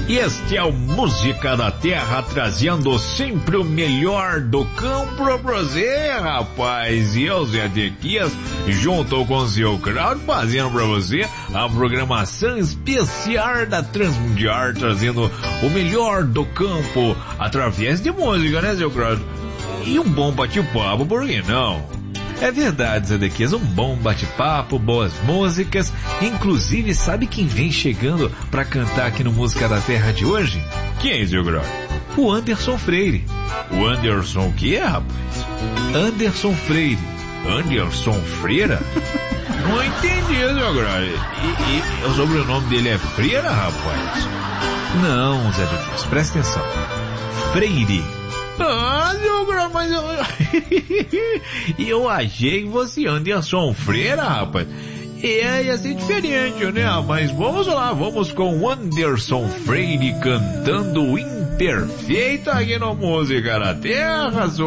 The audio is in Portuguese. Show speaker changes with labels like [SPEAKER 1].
[SPEAKER 1] Este é o Música da Terra, trazendo sempre o melhor do campo pra você, rapaz. E eu, Zé Tequias, junto com o seu Claudio, fazendo pra você a programação especial da Transmundial, trazendo o melhor do campo através de música, né, seu Claudio? E um bom bate-papo, por que não? É verdade, Zedequias, um bom bate-papo, boas músicas. Inclusive, sabe quem vem chegando pra cantar aqui no Música da Terra de hoje? Quem, seu Grau? O Anderson Freire. O Anderson o quê, rapaz? Anderson Freire. Anderson Freira? Não entendi, seu Grau. E o sobrenome dele é Freira, rapaz? Não, Zedequias, presta atenção. Freire. Ah, meu, mas eu achei que você Anderson Freira, rapaz. Ia ser diferente, né? Mas vamos lá, vamos com o Anderson Freire cantando Imperfeito aqui no Música da Terra.